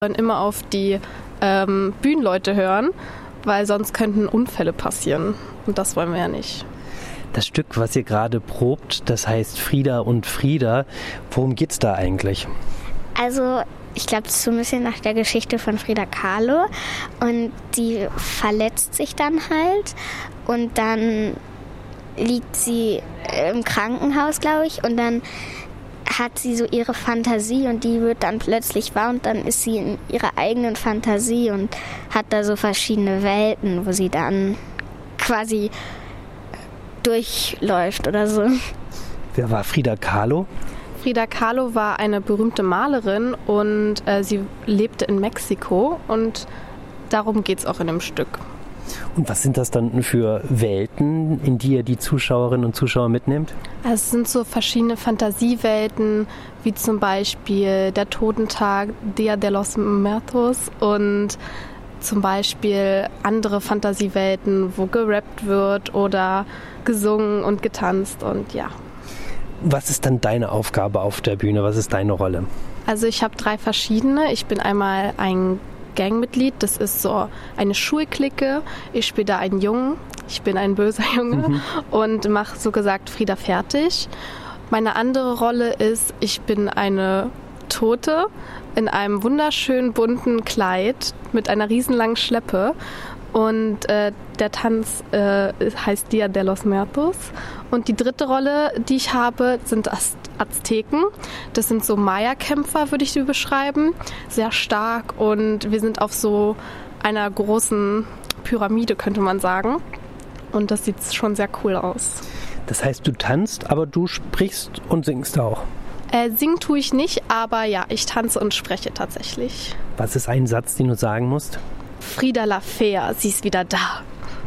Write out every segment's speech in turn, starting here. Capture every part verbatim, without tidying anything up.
Und immer auf die ähm, Bühnenleute hören, weil sonst könnten Unfälle passieren. Und das wollen wir ja nicht. Das Stück, was ihr gerade probt, das heißt Frida und Frieda. Worum geht's da eigentlich? Also ich glaube, das ist so ein bisschen nach der Geschichte von Frida Kahlo. Und die verletzt sich dann halt. Und dann liegt sie im Krankenhaus, glaube ich. Und dann hat sie so ihre Fantasie und die wird dann plötzlich wahr. Und dann ist sie in ihrer eigenen Fantasie und hat da so verschiedene Welten, wo sie dann quasi durchläuft oder so. Wer war Frida Kahlo? Frida Kahlo war eine berühmte Malerin und äh, sie lebte in Mexiko und darum geht es auch in dem Stück. Und was sind das dann für Welten, in die ihr die Zuschauerinnen und Zuschauer mitnehmt? Also es sind so verschiedene Fantasiewelten, wie zum Beispiel der Totentag, Dia de los Muertos und zum Beispiel andere Fantasiewelten, wo gerappt wird oder gesungen und getanzt und ja. Was ist dann deine Aufgabe auf der Bühne? Was ist deine Rolle? Also ich habe drei verschiedene. Ich bin einmal ein Gangmitglied, das ist so eine Schulklicke. Ich spiele da einen Jungen, ich bin ein böser Junge mhm. und mache so gesagt Frieda fertig. Meine andere Rolle ist, ich bin eine Tote in einem wunderschön bunten Kleid mit einer riesenlangen Schleppe. Und äh, der Tanz äh, heißt Dia de los Muertos. Und die dritte Rolle, die ich habe, sind Az- Azteken. Das sind so Maya-Kämpfer, würde ich sie beschreiben. Sehr stark und wir sind auf so einer großen Pyramide, könnte man sagen. Und das sieht schon sehr cool aus. Das heißt, du tanzt, aber du sprichst und singst auch? Äh, singen tue ich nicht, aber ja, ich tanze und spreche tatsächlich. Was ist ein Satz, den du sagen musst? Frida la Fea, sie ist wieder da.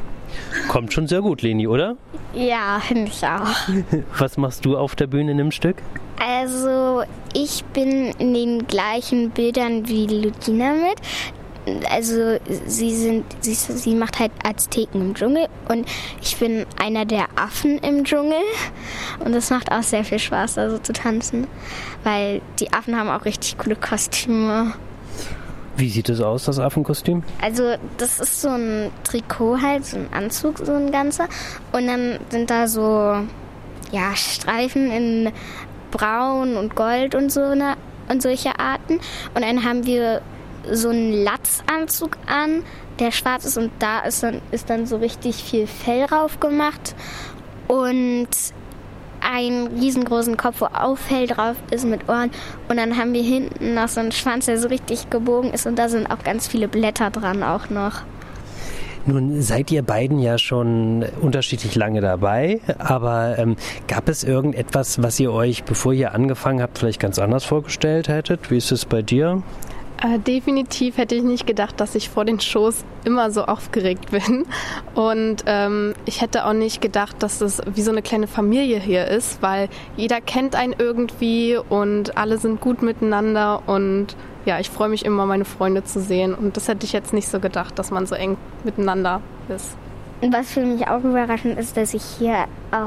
Kommt schon sehr gut, Leni, oder? Ja, finde ich auch. Was machst du auf der Bühne in dem Stück? Also ich bin in den gleichen Bildern wie Ludina mit. Also sie sind, sie, sie macht halt Azteken im Dschungel und ich bin einer der Affen im Dschungel und das macht auch sehr viel Spaß, also zu tanzen, weil die Affen haben auch richtig coole Kostüme. Wie sieht es aus, das Affenkostüm? Also das ist so ein Trikot halt, so ein Anzug, so ein ganzer. Und dann sind da so ja, Streifen in Braun und Gold und so eine, und solche Arten. Und dann haben wir so einen Latzanzug an, der schwarz ist und da ist dann, ist dann so richtig viel Fell drauf gemacht. Und einen riesengroßen Kopf, wo auch Fell drauf ist mit Ohren. Und dann haben wir hinten noch so einen Schwanz, der so richtig gebogen ist. Und da sind auch ganz viele Blätter dran auch noch. Nun seid ihr beiden ja schon unterschiedlich lange dabei. Aber ähm, gab es irgendetwas, was ihr euch, bevor ihr angefangen habt, vielleicht ganz anders vorgestellt hättet? Wie ist es bei dir? Äh, definitiv hätte ich nicht gedacht, dass ich vor den Shows immer so aufgeregt bin. Und ähm, ich hätte auch nicht gedacht, dass das wie so eine kleine Familie hier ist, weil jeder kennt einen irgendwie und alle sind gut miteinander. Und ja, ich freue mich immer, meine Freunde zu sehen. Und das hätte ich jetzt nicht so gedacht, dass man so eng miteinander ist. Und was für mich auch überraschend ist, dass ich hier auch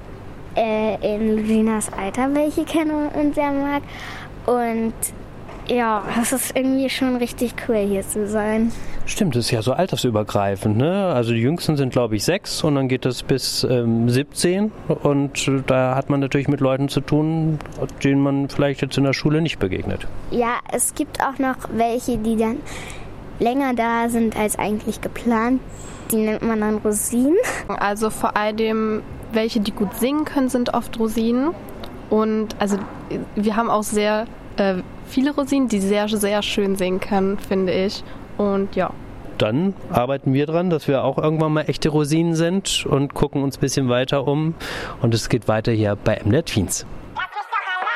äh, in Ludinas Alter welche kenne und sehr mag. Und ja, das ist irgendwie schon richtig cool, hier zu sein. Stimmt, das ist ja so altersübergreifend, ne? Also die Jüngsten sind, glaube ich, sechs und dann geht das bis ähm, siebzehn und äh, da hat man natürlich mit Leuten zu tun, denen man vielleicht jetzt in der Schule nicht begegnet. Ja, es gibt auch noch welche, die dann länger da sind als eigentlich geplant. Die nennt man dann Rosinen. Also vor allem welche, die gut singen können, sind oft Rosinen. Und also wir haben auch sehr äh, viele Rosinen, die sehr, sehr schön singen können, finde ich. Und ja. Dann arbeiten wir dran, dass wir auch irgendwann mal echte Rosinen sind und gucken uns ein bisschen weiter um. Und es geht weiter hier bei M-Net Teens.